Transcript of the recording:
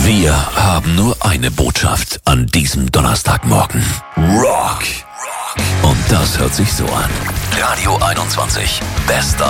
Wir haben nur eine Botschaft an diesem Donnerstagmorgen. Rock. Und das hört sich so an. Radio 21. Bester